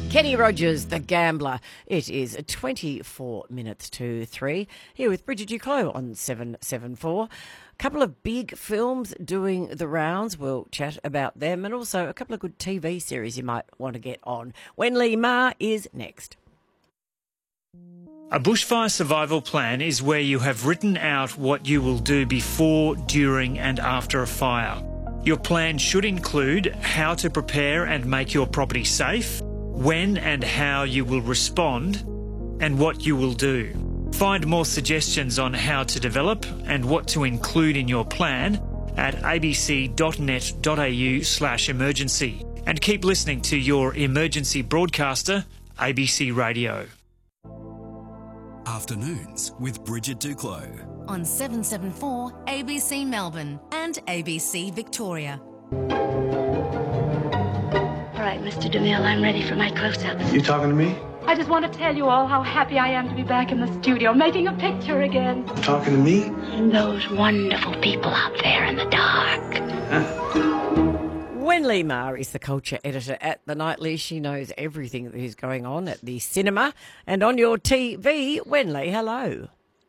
Kenny Rogers, The Gambler. It is 24 minutes to 3. Here with Bridget Duclos on 774. A couple of big films doing the rounds. We'll chat about them, and also a couple of good TV series you might want to get on. Wen Lee Ma is next. A bushfire survival plan is where you have written out what you will do before, during and after a fire. Your plan should include how to prepare and make your property safe, when and how you will respond, and what you will do. Find more suggestions on how to develop and what to include in your plan at abc.net.au/emergency. And keep listening to your emergency broadcaster, ABC Radio. Afternoons with Bridget Duclos on 774 ABC Melbourne and ABC Victoria. All right, Mr. DeMille, I'm ready for my close-ups. You talking to me? I just want to tell you all how happy I am to be back in the studio, making a picture again. You talking to me? And those wonderful people out there in the dark. Wen Lee Ma is the culture editor at The Nightly. She knows everything that is going on at the cinema and on your TV. Wen Lee, hello.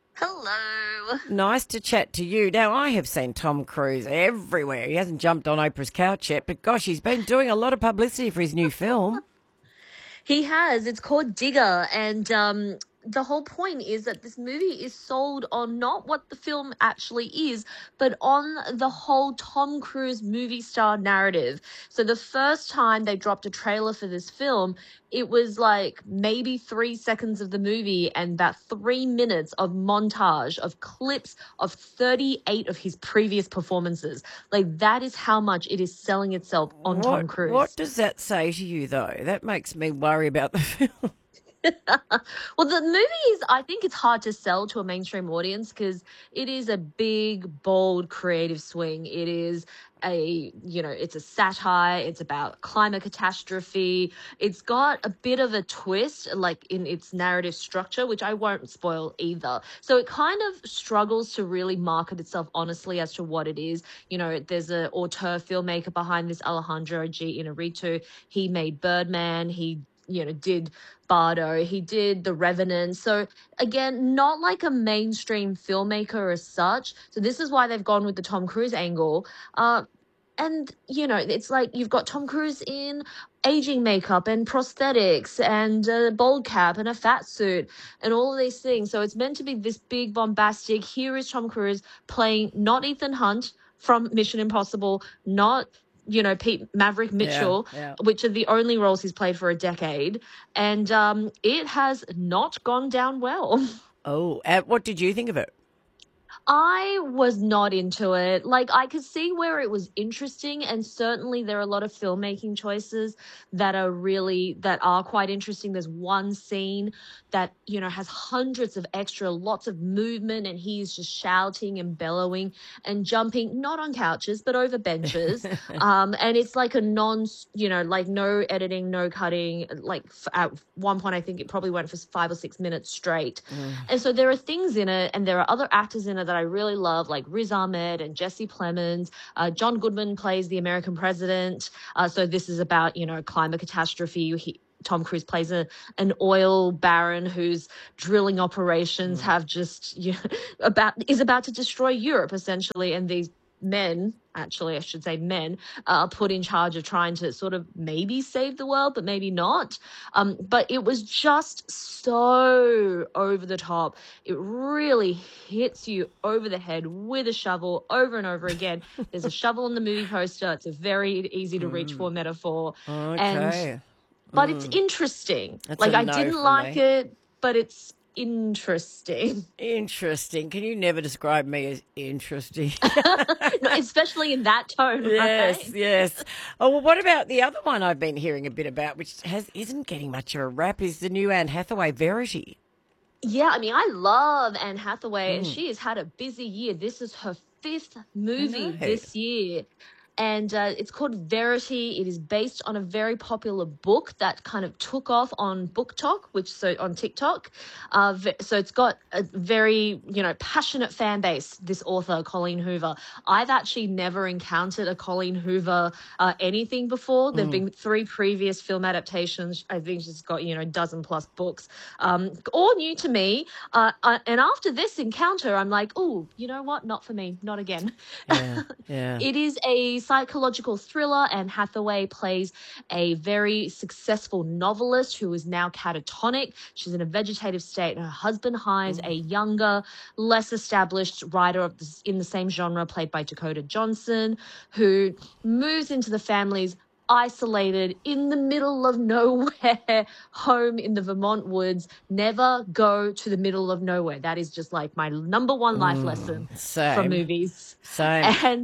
Hello. Nice to chat to you. Now, I have seen Tom Cruise everywhere. He hasn't jumped on Oprah's couch yet, but gosh, he's been doing a lot of publicity for his new film. He has. It's called Digger, and the whole point is that this movie is sold on not what the film actually is, but on the whole Tom Cruise movie star narrative. So the first time they dropped a trailer for this film, it was like maybe 3 seconds of the movie and about 3 minutes of montage of clips of 38 of his previous performances. Like, that is how much it is selling itself on Tom Cruise. What does that say to you, though? That makes me worry about the film. Well, the movie is, I think it's hard to sell to a mainstream audience because it is a big, bold, creative swing. It is it's a satire. It's about climate catastrophe. It's got a bit of a twist, like in its narrative structure, which I won't spoil either. So it kind of struggles to really market itself honestly as to what it is. You know, there's an auteur filmmaker behind this, Alejandro G. Inarritu. He made Birdman. He did Bardo, he did The Revenant. So again, not like a mainstream filmmaker as such. So this is why they've gone with the Tom Cruise angle. And, it's like you've got Tom Cruise in aging makeup and prosthetics and a bald cap and a fat suit and all of these things. So it's meant to be this big bombastic, here is Tom Cruise playing not Ethan Hunt from Mission Impossible, not Pete Maverick Mitchell, which are the only roles he's played for a decade. And it has not gone down well. Oh, what did you think of it? I was not into it. Like, I could see where it was interesting, and certainly there are a lot of filmmaking choices that are quite interesting. There's one scene that, has hundreds of extra, lots of movement, and he's just shouting and bellowing and jumping, not on couches, but over benches. And it's like a no editing, no cutting. Like, at one point, I think it probably went for 5 or 6 minutes straight. And so there are things in it, and there are other actors in it that I really love, like Riz Ahmed and Jesse Plemons. John Goodman plays the American president. So this is about, climate catastrophe. Tom Cruise plays an oil baron whose drilling operations have just is about to destroy Europe, essentially. And these men, actually, I should say men, are put in charge of trying to sort of maybe save the world, but maybe not. But it was just so over the top. It really hits you over the head with a shovel over and over again. There's a shovel on the movie poster. It's a very easy to reach for metaphor. Okay. But it's interesting. That's like, a I no didn't from like me. it, but it's interesting. Interesting. Can you never describe me as interesting? No, especially in that tone, Yes, right? yes. Oh, well, what about the other one I've been hearing a bit about, which isn't getting much of a rap, is the new Anne Hathaway, Verity. Yeah, I mean, I love Anne Hathaway, and she has had a busy year. This is her 5th movie this year. and it's called Verity. It is based on a very popular book that kind of took off on BookTok, on TikTok. So it's got a very, passionate fan base, this author, Colleen Hoover. I've actually never encountered a Colleen Hoover anything before. There have been 3 previous film adaptations. I think she's got, dozen plus books, all new to me. And after this encounter, I'm like, oh, you know what? Not for me. Not again. Yeah. It is a psychological thriller, and Hathaway plays a very successful novelist who is now catatonic. She's in a vegetative state, and her husband hires a younger, less established writer in the same genre, played by Dakota Johnson, who moves into the family's isolated, in the middle of nowhere home in the Vermont woods. Never go to the middle of nowhere. That is just like my number one life lesson from movies. Same. And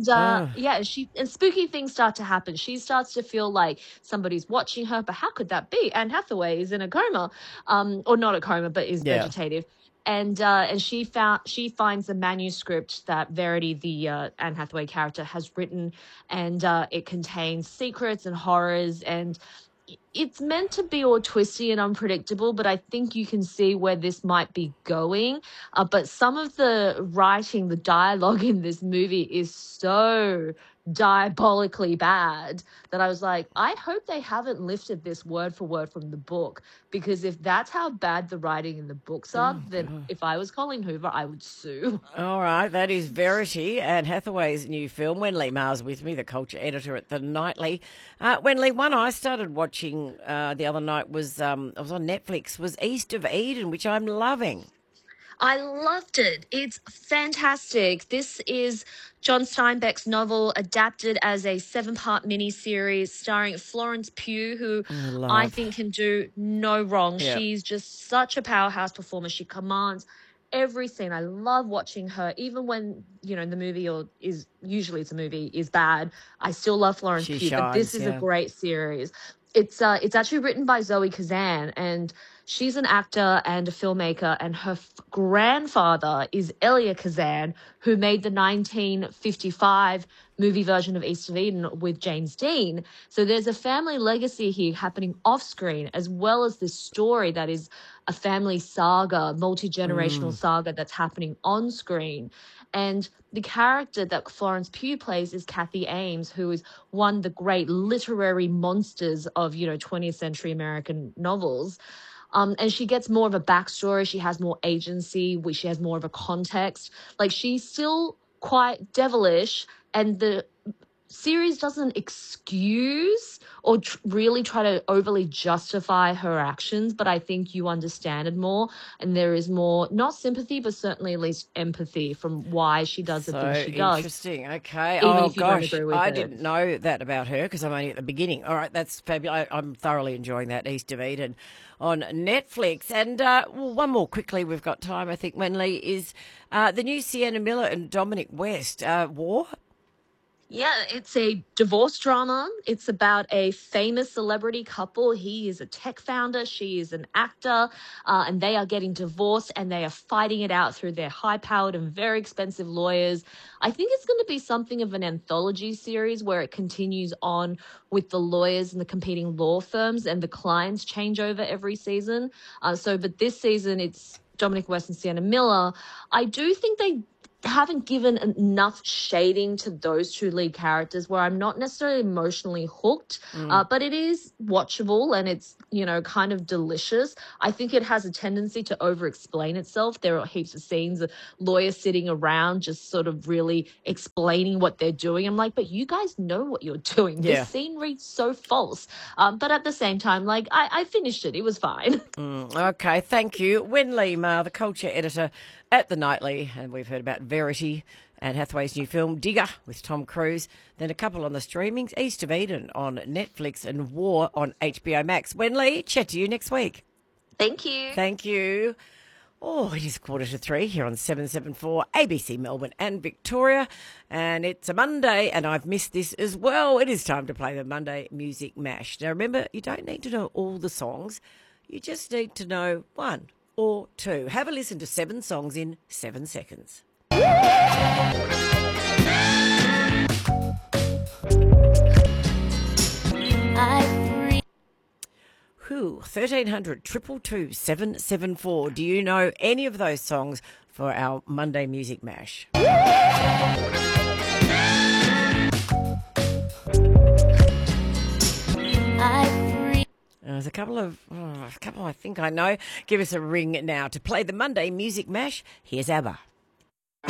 and spooky things start to happen. She starts to feel like somebody's watching her, but how could that be? Anne Hathaway is in a coma, or not a coma, but is vegetative. And she finds the manuscript that Verity, the Anne Hathaway character, has written, and it contains secrets and horrors, and it's meant to be all twisty and unpredictable, but I think you can see where this might be going. But some of the writing, the dialogue in this movie is so diabolically bad that I was like, I hope they haven't lifted this word for word from the book, because if that's how bad the writing in the books are, then if I was Colleen Hoover, I would sue. All right, that is Verity, Anne Hathaway's new film. Wenley Maher's with me, the culture editor at The Nightly. Wenley, one I started watching the other night was, I was on Netflix, was East of Eden, which I'm loving. I loved it. It's fantastic. This is John Steinbeck's novel adapted as a 7-part miniseries starring Florence Pugh, who I think can do no wrong. Yeah. She's just such a powerhouse performer. She commands every scene. I love watching her, even when, the movie it's a movie is bad. I still love Florence Pugh, but this is a great series. It's actually written by Zoe Kazan, and she's an actor and a filmmaker, and her grandfather is Elia Kazan, who made the 1955 movie version of East of Eden with James Dean. So there's a family legacy here happening off screen, as well as this story that is a family saga, multi-generational saga that's happening on screen. And the character that Florence Pugh plays is Kathy Ames, who is one of the great literary monsters of, 20th century American novels. And she gets more of a backstory. She has more agency. She has more of a context. Like, she's still quite devilish, and the series doesn't excuse or really try to overly justify her actions, but I think you understand it more, and there is more, not sympathy, but certainly at least empathy from why she does the things she does. Interesting. Okay. Even Oh, if you don't gosh. agree with I it. didn't know that about her because I'm only at the beginning. All right. That's fabulous. I'm thoroughly enjoying that, East of Eden on Netflix. And one more quickly, we've got time, I think, Wenley, is the new Sienna Miller and Dominic West, War. Yeah, it's a divorce drama. It's about a famous celebrity couple. He is a tech founder. She is an actor. And they are getting divorced, and they are fighting it out through their high-powered and very expensive lawyers. I think it's going to be something of an anthology series where it continues on with the lawyers and the competing law firms, and the clients change over every season. But this season, it's Dominic West and Sienna Miller. I do think they haven't given enough shading to those two lead characters where I'm not necessarily emotionally hooked, but it is watchable, and it's, kind of delicious. I think it has a tendency to over-explain itself. There are heaps of scenes of lawyers sitting around just sort of really explaining what they're doing. I'm like, but you guys know what you're doing. Yeah. This scene reads so false. But at the same time, I finished it. It was fine. Okay, thank you. Wenley Maher, the culture editor at The Nightly, and we've heard about Verity and Hathaway's new film, Digger, with Tom Cruise. Then a couple on the streamings, East of Eden on Netflix and War on HBO Max. Wenley, chat to you next week. Thank you. Thank you. Oh, it is 2:45 here on 774 ABC Melbourne and Victoria, and it's a Monday, and I've missed this as well. It is time to play the Monday Music Mash. Now, remember, you don't need to know all the songs. You just need to know one or two. Have a listen to 7 songs in 7 seconds. Who? 1300 222 774. Do you know any of those songs for our Monday Music Mash? There's a couple I think I know. Give us a ring now to play the Monday Music Mash. Here's ABBA.